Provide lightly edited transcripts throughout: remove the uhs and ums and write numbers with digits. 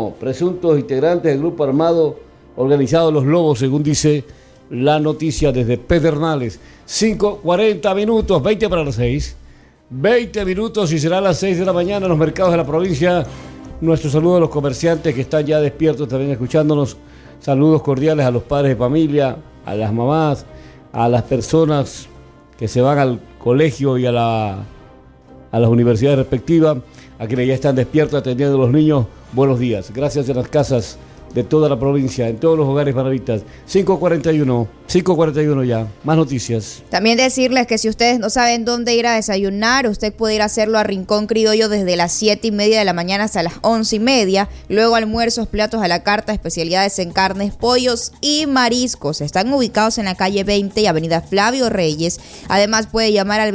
como presuntos integrantes del grupo armado organizado Los Lobos, según dice la noticia desde Pedernales. 5:40 minutos, 20 para las 6. 20 minutos y será a las 6 de la mañana en los mercados de la provincia. Nuestro saludo a los comerciantes que están ya despiertos también escuchándonos. Saludos cordiales a los padres de familia, a las mamás, a las personas que se van al colegio y a las universidades respectivas, a quienes ya están despiertos atendiendo a los niños. Buenos días. Gracias a las casas de toda la provincia, en todos los hogares maravitas. 5:41 ya. Más noticias. También decirles que si ustedes no saben dónde ir a desayunar, usted puede ir a hacerlo a Rincón Criollo desde las 7:30 de la mañana hasta las 11:30. Luego almuerzos, platos a la carta, especialidades en carnes, pollos y mariscos. Están ubicados en la calle 20 y avenida Flavio Reyes. Además puede llamar al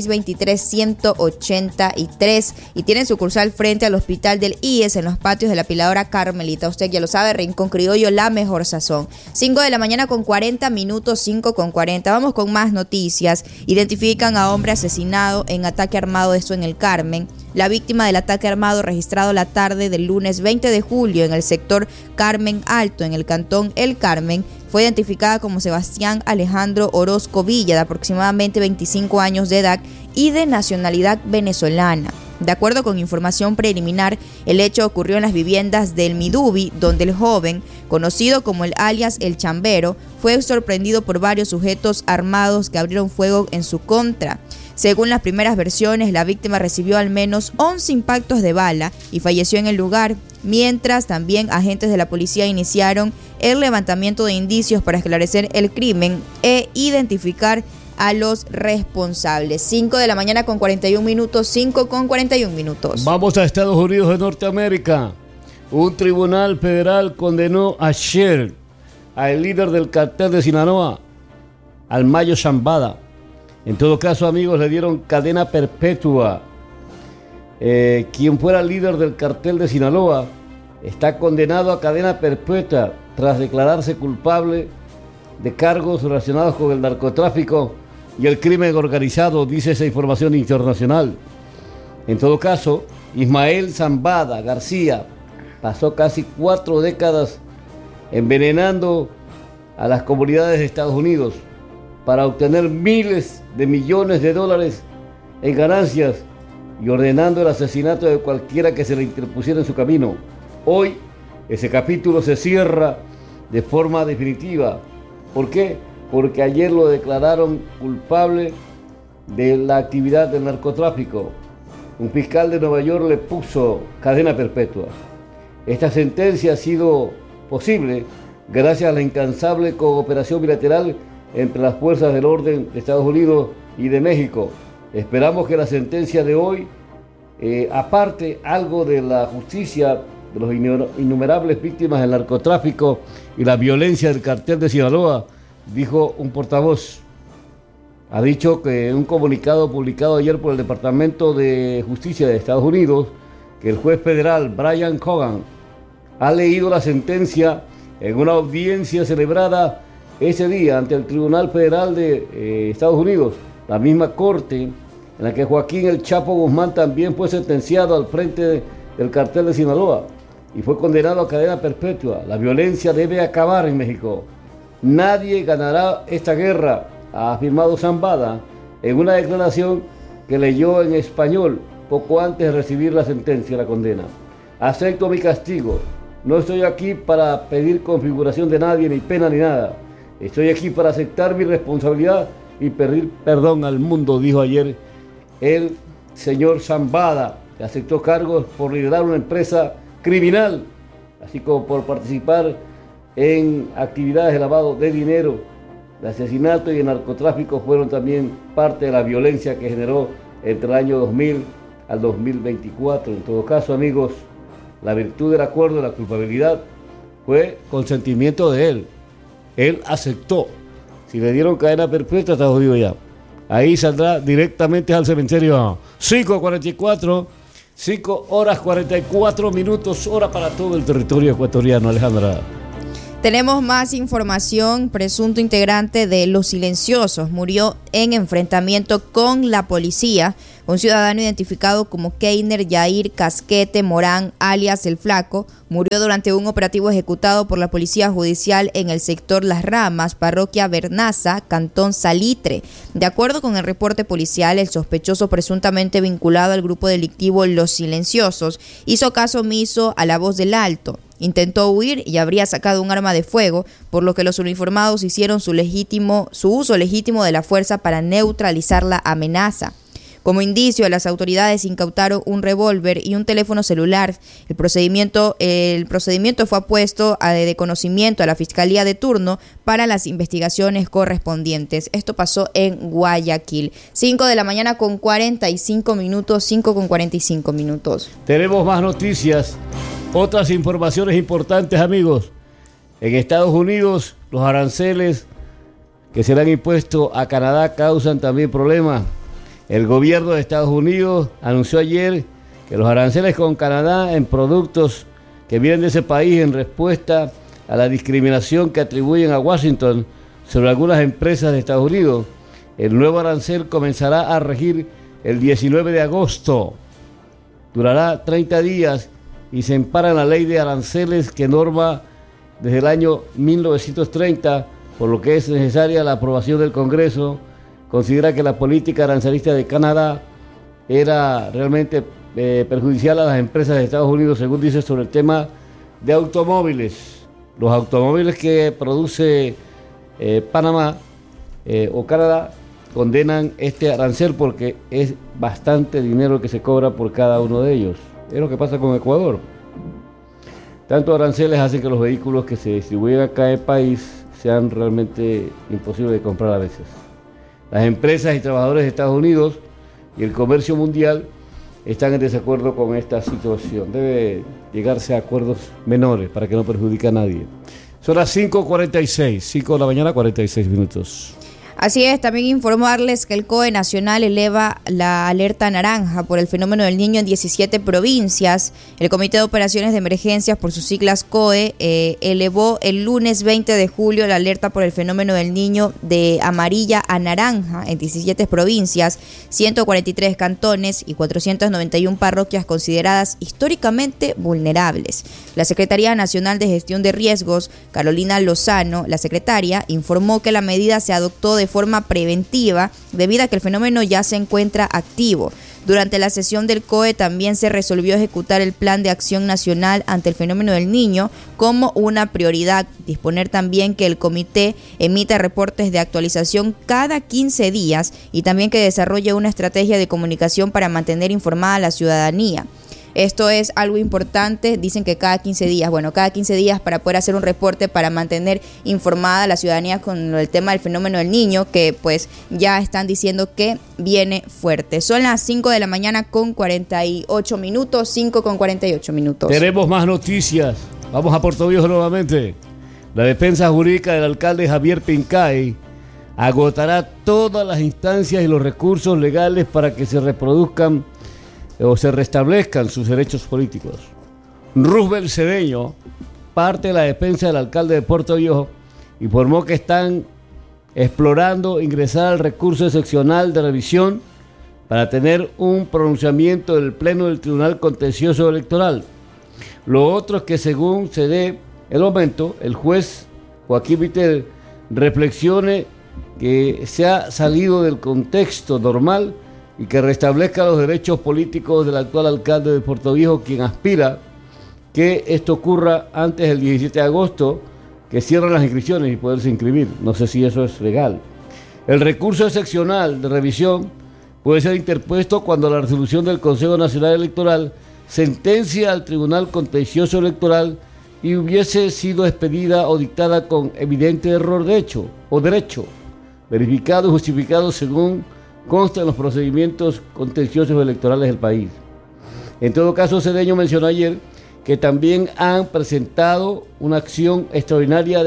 2623-183 y tienen sucursal frente al hospital del IES en los patios de la Piladora Carmelita. Usted ya lo sabe, Rincón Criollo, la mejor sazón. 5 de la mañana con 40 minutos, 5:40. Vamos con más noticias. Identifican a hombre asesinado en ataque armado, esto en el Carmen. La víctima del ataque armado registrado la tarde del lunes 20 de julio en el sector Carmen Alto, en el cantón El Carmen, fue identificada como Sebastián Alejandro Orozco Villa, de aproximadamente 25 años de edad y de nacionalidad venezolana. De acuerdo con información preliminar, el hecho ocurrió en las viviendas del Midubi, donde el joven, conocido como el alias El Chambero, fue sorprendido por varios sujetos armados que abrieron fuego en su contra. Según las primeras versiones, la víctima recibió al menos 11 impactos de bala y falleció en el lugar, mientras también agentes de la policía iniciaron el levantamiento de indicios para esclarecer el crimen e identificar a los responsables. 5 de la mañana con 41 minutos, 5:41 minutos. Vamos a Estados Unidos de Norteamérica. Un tribunal federal condenó ayer al líder del cartel de Sinaloa, al Mayo Zambada. En todo caso, amigos, le dieron cadena perpetua. Quien fuera líder del cartel de Sinaloa está condenado a cadena perpetua tras declararse culpable de cargos relacionados con el narcotráfico y el crimen organizado, dice esa información internacional. En todo caso, Ismael Zambada García pasó casi 4 décadas envenenando a las comunidades de Estados Unidos para obtener miles de millones de dólares en ganancias y ordenando el asesinato de cualquiera que se le interpusiera en su camino. Hoy ese capítulo se cierra de forma definitiva. ¿Por qué? Porque ayer lo declararon culpable de la actividad del narcotráfico. Un fiscal de Nueva York le puso cadena perpetua. Esta sentencia ha sido posible gracias a la incansable cooperación bilateral entre las fuerzas del orden de Estados Unidos y de México. Esperamos que la sentencia de hoy aparte algo de la justicia de los innumerables víctimas del narcotráfico y la violencia del cartel de Sinaloa, dijo un portavoz. Ha dicho que en un comunicado publicado ayer por el Departamento de Justicia de Estados Unidos, que el juez federal Brian Cogan ha leído la sentencia en una audiencia celebrada ese día ante el Tribunal Federal de Estados Unidos, la misma corte en la que Joaquín El Chapo Guzmán también fue sentenciado al frente del cartel de Sinaloa y fue condenado a cadena perpetua. La violencia debe acabar en México. Nadie ganará esta guerra, ha afirmado Zambada en una declaración que leyó en español poco antes de recibir la sentencia, la condena. Acepto mi castigo. No estoy aquí para pedir configuración de nadie, ni pena ni nada. Estoy aquí para aceptar mi responsabilidad y pedir perdón al mundo, dijo ayer el señor Zambada, que aceptó cargos por liderar una empresa criminal, así como por participar en actividades de lavado de dinero. El asesinato y el narcotráfico fueron también parte de la violencia que generó entre el año 2000 al 2024. En todo caso, amigos, la virtud del acuerdo de la culpabilidad fue consentimiento de él. Él aceptó. Si le dieron cadena perpetua, está jodido ya. Ahí saldrá directamente al cementerio. 5:44, 5 horas 44 minutos, hora para todo el territorio ecuatoriano, Alejandra. Tenemos más información. Presunto integrante de Los Silenciosos murió en enfrentamiento con la policía. Un ciudadano identificado como Keiner Yair Casquete Morán, alias El Flaco, murió durante un operativo ejecutado por la Policía Judicial en el sector Las Ramas, parroquia Bernaza, cantón Salitre. De acuerdo con el reporte policial, el sospechoso presuntamente vinculado al grupo delictivo Los Silenciosos hizo caso omiso a la voz del alto. Intentó huir y habría sacado un arma de fuego, por lo que los uniformados hicieron su uso legítimo de la fuerza para neutralizar la amenaza. Como indicio, las autoridades incautaron un revólver y un teléfono celular. El procedimiento fue puesto de conocimiento a la Fiscalía de turno para las investigaciones correspondientes. Esto pasó en Guayaquil. 5 de la mañana con 45 minutos, 5 con 45 minutos. Tenemos más noticias, otras informaciones importantes, amigos. En Estados Unidos, los aranceles que serán impuestos a Canadá causan también problemas. El gobierno de Estados Unidos anunció ayer que los aranceles con Canadá en productos que vienen de ese país en respuesta a la discriminación que atribuyen a Washington sobre algunas empresas de Estados Unidos. El nuevo arancel comenzará a regir el 19 de agosto. Durará 30 días y se ampara en la ley de aranceles que norma desde el año 1930, por lo que es necesaria la aprobación del Congreso. Considera que la política arancelista de Canadá era realmente perjudicial a las empresas de Estados Unidos, según dice, sobre el tema de automóviles. Los automóviles que produce Panamá o Canadá condenan este arancel porque es bastante dinero que se cobra por cada uno de ellos. Es lo que pasa con Ecuador. Tantos aranceles hacen que los vehículos que se distribuyen acá en el país sean realmente imposibles de comprar a veces. Las empresas y trabajadores de Estados Unidos y el comercio mundial están en desacuerdo con esta situación. Debe llegarse a acuerdos menores para que no perjudique a nadie. Son las 5:46, 5 de la mañana, 46 minutos. Así es, también informarles que el COE Nacional eleva la alerta naranja por el fenómeno del Niño en 17 provincias. El Comité de Operaciones de Emergencias, por sus siglas COE, elevó el lunes 20 de julio la alerta por el fenómeno del Niño de amarilla a naranja en 17 provincias, 143 cantones y 491 parroquias consideradas históricamente vulnerables. La Secretaría Nacional de Gestión de Riesgos, Carolina Lozano, la secretaria, informó que la medida se adoptó de forma preventiva debido a que el fenómeno ya se encuentra activo. Durante la sesión del COE también se resolvió ejecutar el Plan de Acción Nacional ante el fenómeno del Niño como una prioridad. Disponer también que el comité emita reportes de actualización cada 15 días y también que desarrolle una estrategia de comunicación para mantener informada a la ciudadanía. Esto es algo importante, dicen que cada 15 días para poder hacer un reporte para mantener informada a la ciudadanía con el tema del fenómeno del Niño, que pues ya están diciendo que viene fuerte. Son las 5 de la mañana con 48 minutos, 5 con 48 minutos. Tenemos más noticias. Vamos a Puerto Viejo nuevamente. La defensa jurídica del alcalde Javier Pincay agotará todas las instancias y los recursos legales para que se reproduzcan o se restablezcan sus derechos políticos. Roosevelt Cedeño, parte de la defensa del alcalde de Puerto Viejo, informó que están explorando ingresar al recurso excepcional de revisión para tener un pronunciamiento del Pleno del Tribunal Contencioso Electoral. Lo otro es que según se dé el momento, el juez Joaquín Vitel reflexione que se ha salido del contexto normal y que restablezca los derechos políticos del actual alcalde de Puerto Viejo, quien aspira que esto ocurra antes del 17 de agosto, que cierran las inscripciones y poderse inscribir. No sé si eso es legal. El recurso excepcional de revisión puede ser interpuesto cuando la resolución del Consejo Nacional Electoral sentencia al Tribunal Contencioso Electoral y hubiese sido expedida o dictada con evidente error de hecho o derecho, verificado y justificado según consta en los procedimientos contenciosos electorales del país. En todo caso, Cedeño mencionó ayer que también han presentado una acción extraordinaria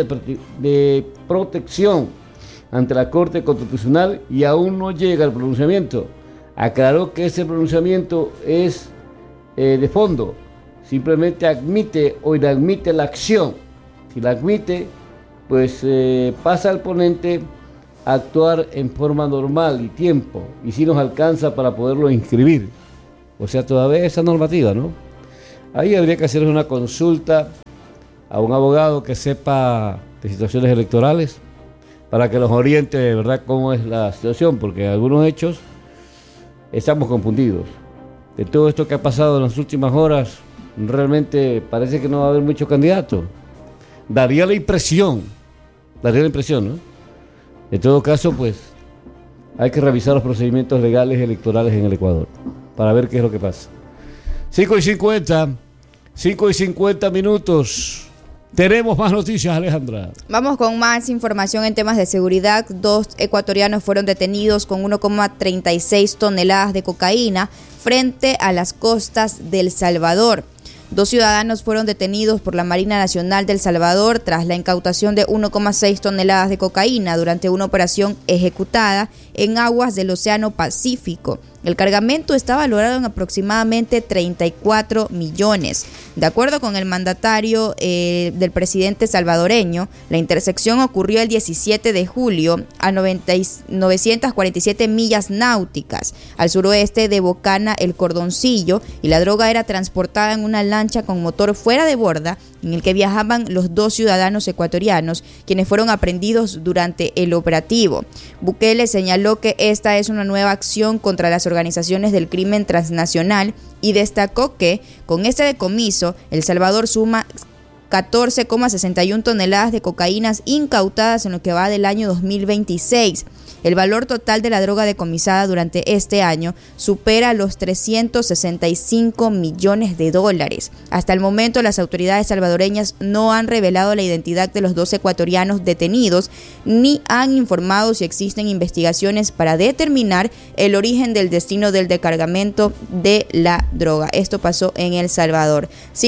de protección ante la Corte Constitucional y aún no llega el pronunciamiento. Aclaró que ese pronunciamiento es de fondo, simplemente admite o inadmite la acción Si la admite, pues pasa al ponente a actuar en forma normal y tiempo, y si nos alcanza para poderlo inscribir. O sea, todavía esa normativa, ¿no? Ahí habría que hacer una consulta a un abogado que sepa de situaciones electorales para que nos oriente de verdad cómo es la situación, porque en algunos hechos estamos confundidos. De todo esto que ha pasado en las últimas horas, realmente parece que no va a haber muchos candidatos. Daría la impresión, ¿no? En todo caso, pues, hay que revisar los procedimientos legales y electorales en el Ecuador para ver qué es lo que pasa. 5:50 minutos. Tenemos más noticias, Alejandra. Vamos con más información en temas de seguridad. 2 ecuatorianos fueron detenidos con 1,36 toneladas de cocaína frente a las costas del Salvador. 2 ciudadanos fueron detenidos por la Marina Nacional del Salvador tras la incautación de 1,6 toneladas de cocaína durante una operación ejecutada en aguas del Océano Pacífico. El cargamento está valorado en aproximadamente 34 millones. De acuerdo con el mandatario del presidente salvadoreño, la intersección ocurrió el 17 de julio a 947 millas náuticas al suroeste de Bocana El Cordoncillo, y la droga era transportada en una lancha con motor fuera de borda en el que viajaban los 2 ciudadanos ecuatorianos, quienes fueron aprehendidos durante el operativo. Bukele señaló que esta es una nueva acción contra las organizaciones del crimen transnacional y destacó que con este decomiso El Salvador suma 14,61 toneladas de cocaínas incautadas en lo que va del año 2026. El valor total de la droga decomisada durante este año supera los 365 millones de dólares. Hasta el momento, las autoridades salvadoreñas no han revelado la identidad de los 2 ecuatorianos detenidos, ni han informado si existen investigaciones para determinar el origen del destino del descargamento de la droga. Esto pasó en El Salvador.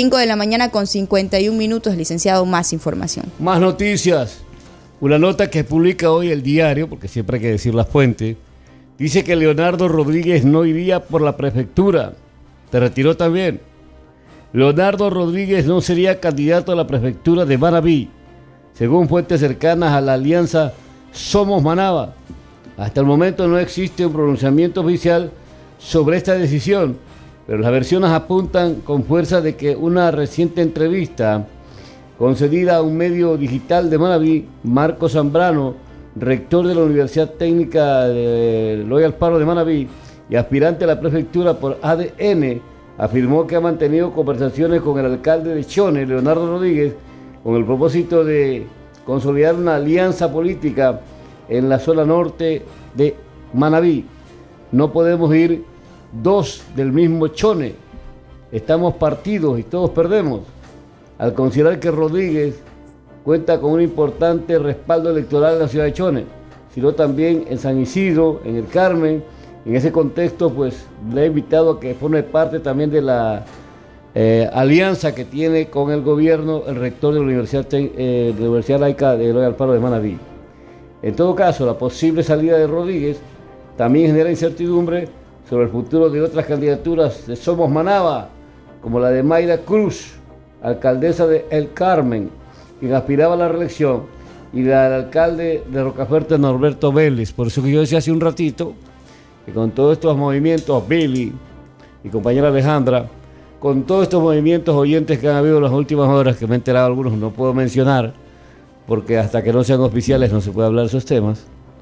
5:51 a.m, licenciado, más información. Más noticias. Una nota que publica hoy el diario, porque siempre hay que decir la fuente, dice que Leonardo Rodríguez no iría por la prefectura. Se retiró también. Leonardo Rodríguez no sería candidato a la prefectura de Manabí, según fuentes cercanas a la alianza Somos Manaba. Hasta el momento no existe un pronunciamiento oficial sobre esta decisión, pero las versiones apuntan con fuerza de que una reciente entrevista concedida a un medio digital de Manabí, Marco Zambrano, rector de la Universidad Técnica de Eloy Alfaro de Manabí y aspirante a la prefectura por ADN, afirmó que ha mantenido conversaciones con el alcalde de Chone, Leonardo Rodríguez, con el propósito de consolidar una alianza política en la zona norte de Manabí. No podemos ir 2 del mismo Chone, estamos partidos y todos perdemos. Al considerar que Rodríguez cuenta con un importante respaldo electoral en la ciudad de Chone, sino también en San Isidro, en el Carmen. En ese contexto, pues le he invitado a que forme parte también de la alianza que tiene con el gobierno el rector de la Universidad Laica de Eloy Alfaro de Manabí. En todo caso, la posible salida de Rodríguez también genera incertidumbre sobre el futuro de otras candidaturas de Somos Manaba, como la de Mayra Cruz, alcaldesa de El Carmen, quien aspiraba a la reelección, y la del alcalde de Rocafuerte, Norberto Vélez. Por eso que yo decía hace un ratito que con todos estos movimientos, Billy y compañera Alejandra, con todos estos movimientos oyentes que han habido en las últimas horas, que me he enterado algunos, no puedo mencionar, porque hasta que no sean oficiales no se puede hablar de esos temas,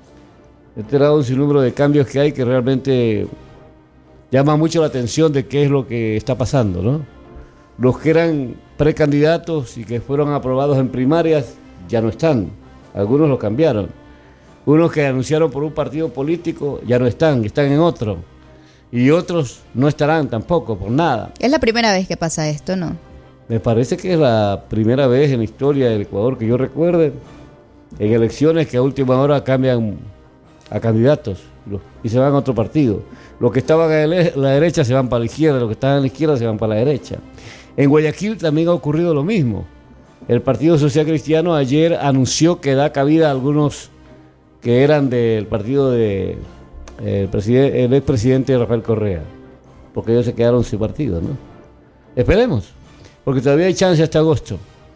he enterado un sinnúmero de cambios que hay que realmente llama mucho la atención de qué es lo que está pasando, ¿no? Los que eran precandidatos y que fueron aprobados en primarias ya no están. Algunos lo cambiaron. Unos que anunciaron por un partido político ya no están en otro. Y otros no estarán tampoco por nada. Es la primera vez que pasa esto, ¿no? Me parece que es la primera vez en la historia del Ecuador que yo recuerde en elecciones que a última hora cambian a candidatos y se van a otro partido. Los que estaban a la derecha se van para la izquierda, los que estaban a la izquierda se van para la derecha. En Guayaquil también ha ocurrido lo mismo. El Partido Social Cristiano ayer anunció que da cabida a algunos que eran del partido de el expresidente Rafael Correa, porque ellos se quedaron sin partido, ¿no? Esperemos, porque todavía hay chance hasta agosto.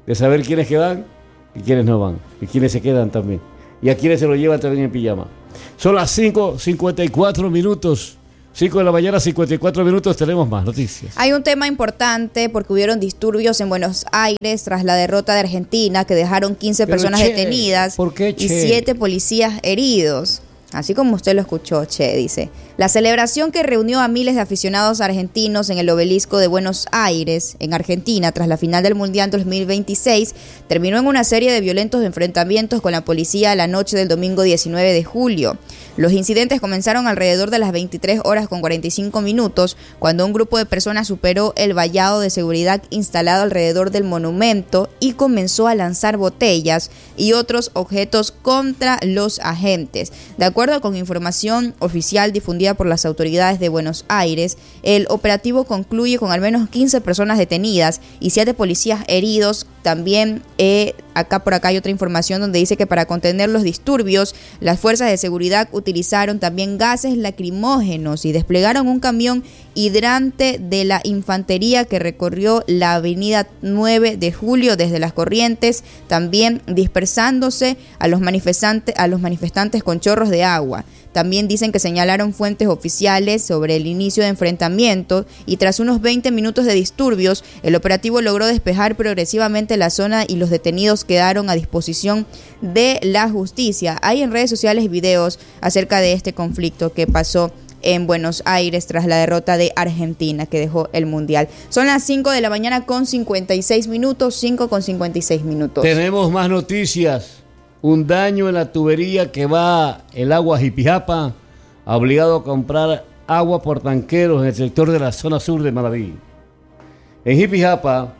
de saber quiénes que van y quiénes no van, y quiénes se quedan también, y a quiénes se lo llevan también en pijama. Son las 5:54 minutos. 5 de la mañana, 54 minutos, tenemos más noticias. Hay un tema importante porque hubieron disturbios en Buenos Aires tras la derrota de Argentina que dejaron 15 personas detenidas y 7 policías heridos. Así como usted lo escuchó, dice. La celebración que reunió a miles de aficionados argentinos en el Obelisco de Buenos Aires, en Argentina, tras la final del Mundial 2026, terminó en una serie de violentos enfrentamientos con la policía la noche del domingo 19 de julio. Los incidentes comenzaron alrededor de las 23 horas con 45 minutos, cuando un grupo de personas superó el vallado de seguridad instalado alrededor del monumento y comenzó a lanzar botellas y otros objetos contra los agentes. De acuerdo con información oficial difundida por las autoridades de Buenos Aires, el operativo concluye con al menos 15 personas detenidas y 7 policías heridos. También por acá hay otra información donde dice que para contener los disturbios, las fuerzas de seguridad utilizaron también gases lacrimógenos y desplegaron un camión hidrante de la infantería que recorrió la avenida 9 de julio desde Las Corrientes, también dispersándose a los manifestantes con chorros de agua. También dicen que señalaron fuentes oficiales sobre el inicio de enfrentamientos y tras unos 20 minutos de disturbios, el operativo logró despejar progresivamente la zona y los detenidos quedaron a disposición de la justicia. Hay en redes sociales videos acerca de este conflicto que pasó en Buenos Aires tras la derrota de Argentina que dejó el Mundial. Son las 5 de la mañana con 56 minutos, 5 con 56 minutos. Tenemos más noticias. Un daño en la tubería que va el agua a Jipijapa ha obligado a comprar agua por tanqueros en el sector de la zona sur de Manaví. En Jipijapa,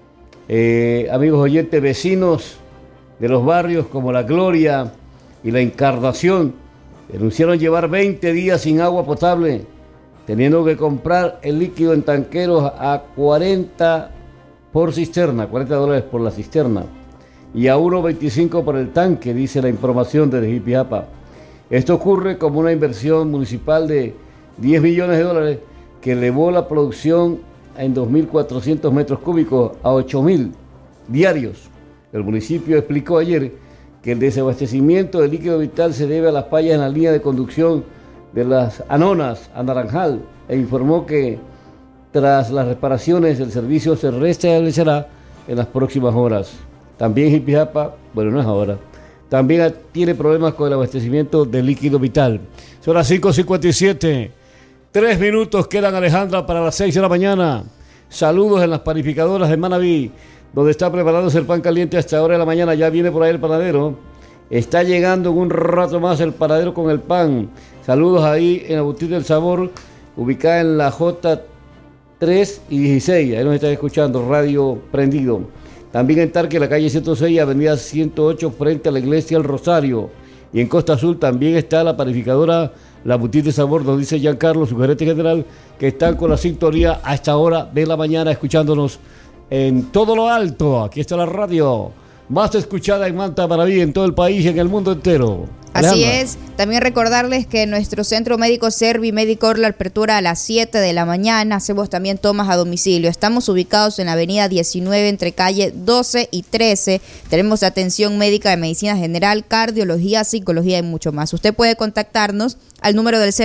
amigos oyentes, vecinos de los barrios como La Gloria y La Encarnación denunciaron llevar 20 días sin agua potable, teniendo que comprar el líquido en tanqueros a 40 por cisterna, $40 por la cisterna, y a 1.25 por el tanque, dice la información desde Jipijapa. Esto ocurre como una inversión municipal de $10 millones que elevó la producción en 2.400 metros cúbicos a 8.000 diarios. El municipio explicó ayer que el desabastecimiento de líquido vital se debe a las fallas en la línea de conducción de las Anonas a Naranjal e informó que tras las reparaciones el servicio se restablecerá en las próximas horas. También Jipijapa, bueno, no es ahora, también tiene problemas con el abastecimiento de líquido vital. Son las 5:57. 3 minutos quedan, Alejandra, para las 6 de la mañana. Saludos en las panificadoras de Manaví, donde está preparándose el pan caliente hasta ahora de la mañana. Ya viene por ahí el panadero. Está llegando en un rato más el panadero con el pan. Saludos ahí en la Boutique del Sabor, ubicada en la J3 y 16. Ahí nos están escuchando, radio prendido. También en Tarque, la calle 106, avenida 108, frente a la iglesia El Rosario. Y en Costa Azul también está la panificadora La Boutique de Sabor, nos dice Giancarlo, su gerente general, que están con la sintonía a esta hora de la mañana, escuchándonos en todo lo alto. Aquí está la radio más escuchada en Manta, Manaví, en todo el país y en el mundo entero. Así es. También recordarles que nuestro centro médico Servi Medicor la apertura a las 7 de la mañana. Hacemos también tomas a domicilio. Estamos ubicados en la avenida 19 entre calle 12 y 13. Tenemos atención médica de medicina general, cardiología, psicología y mucho más. Usted puede contactarnos al número del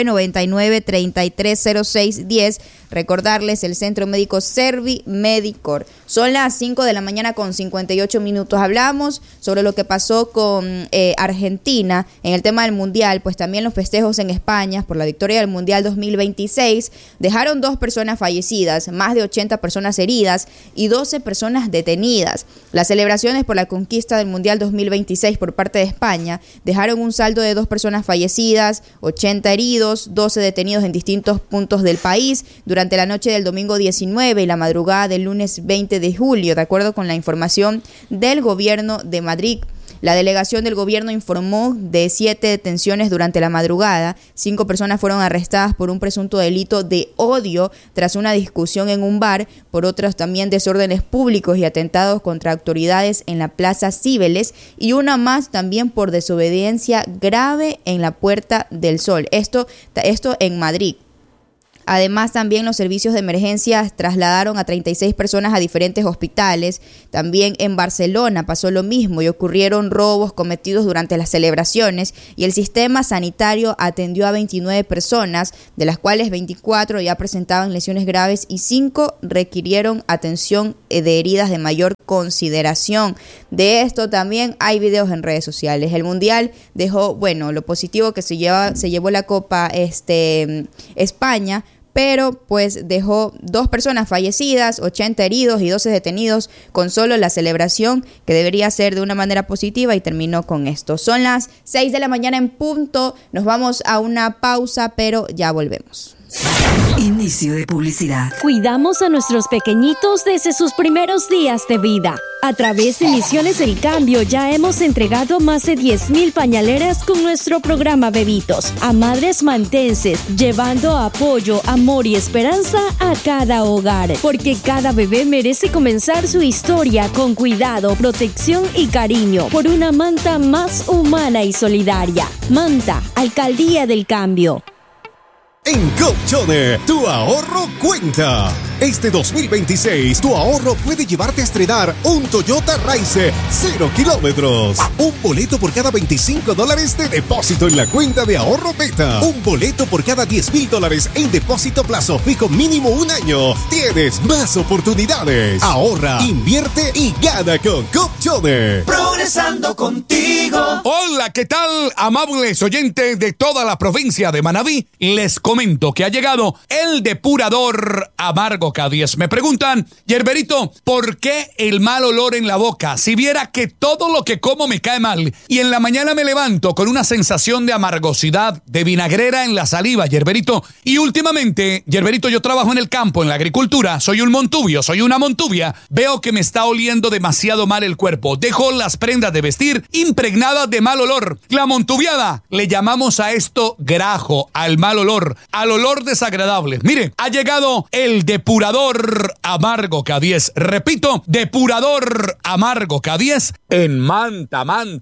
0999-330610. Recordarles el centro médico Servi Medicor. Son las 5 de la mañana con 58 minutos. Hablamos sobre lo que pasó con Argentina en el tema del Mundial, pues también los festejos en España por la victoria del Mundial 2026 dejaron 2 personas fallecidas, más de 80 personas heridas y 12 personas detenidas. Las celebraciones por la conquista del Mundial 2026 por parte de España dejaron un saldo de 2 personas fallecidas, 80 heridos, 12 detenidos en distintos puntos del país durante la noche del domingo 19 y la madrugada del lunes 20 de julio, de acuerdo con la información del gobierno de Madrid. La delegación del gobierno informó de 7 detenciones durante la madrugada. 5 personas fueron arrestadas por un presunto delito de odio tras una discusión en un bar, por otros también desórdenes públicos y atentados contra autoridades en la Plaza Cibeles, y una más también por desobediencia grave en la Puerta del Sol. Esto en Madrid. Además, también los servicios de emergencia trasladaron a 36 personas a diferentes hospitales. También en Barcelona pasó lo mismo y ocurrieron robos cometidos durante las celebraciones y el sistema sanitario atendió a 29 personas, de las cuales 24 ya presentaban lesiones graves y 5 requirieron atención de heridas de mayor consideración. De esto también hay videos en redes sociales. El Mundial dejó, bueno, lo positivo que se llevó la Copa España, pero pues dejó 2 personas fallecidas, 80 heridos y 12 detenidos con solo la celebración, que debería ser de una manera positiva, y terminó con esto. Son las 6 de la mañana en punto, nos vamos a una pausa, pero ya volvemos. Inicio de publicidad. Cuidamos a nuestros pequeñitos desde sus primeros días de vida. A través de Misiones El Cambio ya hemos entregado más de 10,000 pañaleras con nuestro programa Bebitos a madres mantenses, llevando apoyo, amor y esperanza a cada hogar. Porque cada bebé merece comenzar su historia con cuidado, protección y cariño por una Manta más humana y solidaria. Manta, Alcaldía del Cambio. En Copchone, tu ahorro cuenta. Este 2026, tu ahorro puede llevarte a estrenar un Toyota Rise 0 kilómetros. Un boleto por cada $25 de depósito en la cuenta de ahorro Beta. Un boleto por cada $10,000 en depósito plazo fijo mínimo 1 año. Tienes más oportunidades. Ahorra, invierte y gana con Copchone. Progresando contigo. Hola, ¿qué tal, amables oyentes de toda la provincia de Manabí? Les comento que ha llegado el depurador Amargo K10. Me preguntan, Yerberito, ¿por qué el mal olor en la boca? Si viera que todo lo que como me cae mal y en la mañana me levanto con una sensación de amargosidad, de vinagrera en la saliva, Yerberito. Y últimamente, Yerberito, yo trabajo en el campo, en la agricultura, soy un montubio, soy una montubia. Veo que me está oliendo demasiado mal el cuerpo. Dejo las prendas de vestir impregnadas de mal olor. La montubiada, le llamamos a esto grajo, al mal olor, al olor desagradable. Mire, ha llegado el depurador Amargo K10. Repito, depurador Amargo K10 en Manta,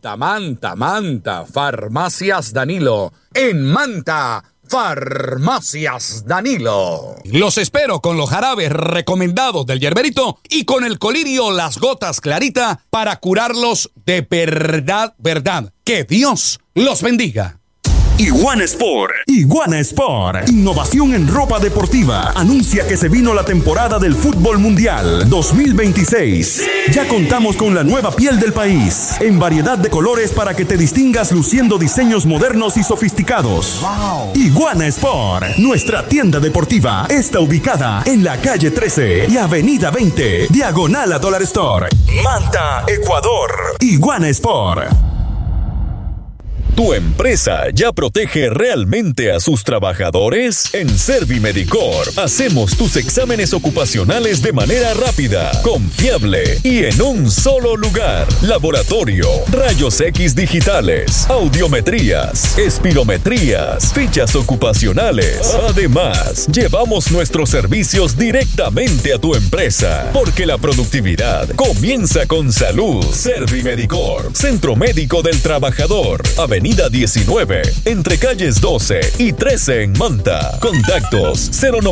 Farmacias Danilo. En Manta, Farmacias Danilo. Los espero con los jarabes recomendados del Yerberito y con el colirio Las Gotas Clarita para curarlos de verdad. Que Dios los bendiga. Iguana Sport. Iguana Sport. Innovación en ropa deportiva. Anuncia que se vino la temporada del fútbol mundial 2026. ¡Sí! Ya contamos con la nueva piel del país, en variedad de colores para que te distingas luciendo diseños modernos y sofisticados. ¡Wow! Iguana Sport. Nuestra tienda deportiva está ubicada en la calle 13 y avenida 20, diagonal a Dollar Store. Manta, Ecuador. Iguana Sport. ¿Tu empresa ya protege realmente a sus trabajadores? En Servimedicorp hacemos tus exámenes ocupacionales de manera rápida, confiable y en un solo lugar. Laboratorio, rayos X digitales, audiometrías, espirometrías, fichas ocupacionales. Además, llevamos nuestros servicios directamente a tu empresa, porque la productividad comienza con salud. Servimedicorp, Centro Médico del Trabajador, Avenida 19, entre calles 12 y 13 en Manta. Contactos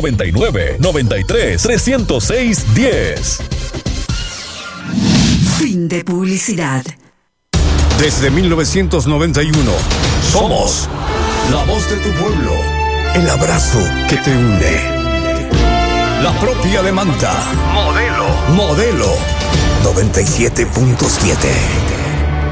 099-93-306-10. Fin de publicidad. Desde 1991, somos la voz de tu pueblo, el abrazo que te une. La propia de Manta. Modelo 97.7.